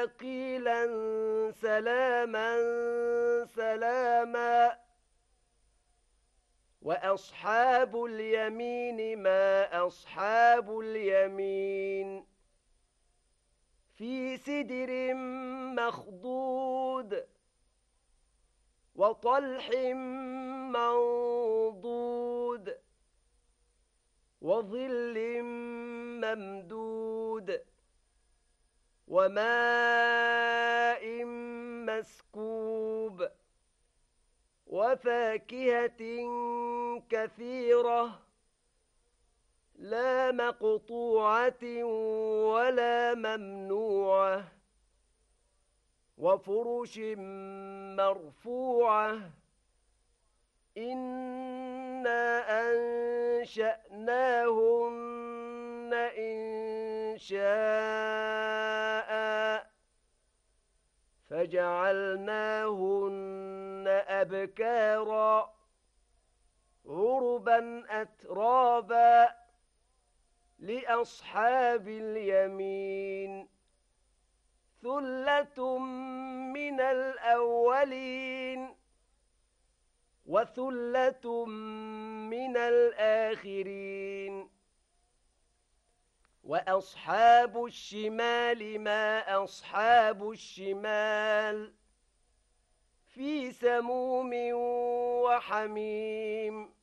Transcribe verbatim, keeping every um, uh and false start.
قيلا سلاما سلاما وأصحاب اليمين ما أصحاب اليمين في سدر مخضود وطلح منضود وظل ممدود وماء مسكوب وفاكهة كثيرة لا مقطوعة ولا ممنوعة وفرش مرفوعة إنا أنشأناهن إن شاء فجعلناهن أبكارا عربا أترابا لأصحاب اليمين ثلة من الأولين وثلة من الآخرين وأصحاب الشمال ما أصحاب الشمال في سموم وحميم